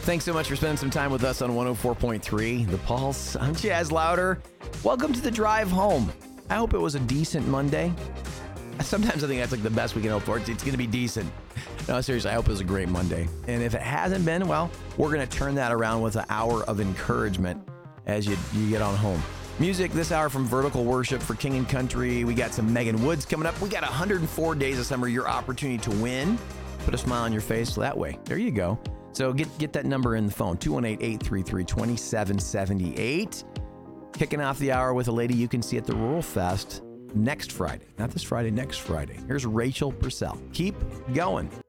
Thanks so much for spending some time with us on 104.3 The Pulse. I'm Chaz Louder. Welcome to the drive home. I hope it was a decent Monday. Sometimes I think that's like the best we can hope for. It's going to be decent. No, seriously, I hope it was a great Monday. And if it hasn't been, well, we're going to turn that around with an hour of encouragement as you get on home. Music this hour from Vertical Worship for King and Country. We got some Megan Woods coming up. We got 104 days of summer, your opportunity to win. Put a smile on your face that way. There you go. So get that number in the phone, 218-833-2778. Kicking off the hour with a lady you can see at the Rural Fest next Friday. Not this Friday, next Friday. Here's Rachel Purcell. Keep going.